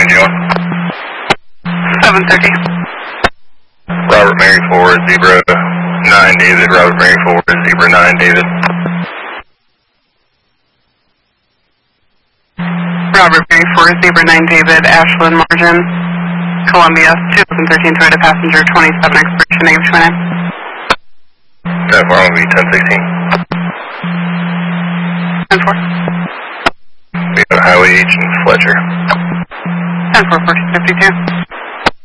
Command you on? 730. Robert Mary 4, Zebra 9 David, Robert Mary 4, Zebra 9 David. Robert Mary 4, Zebra 9 David, Ashland Margin, Columbia, 2013 Toyota passenger, 27 expiration, negative 29. That far will be 1016. 10-4. We have Highway H and Fletcher. 10-4, 1452.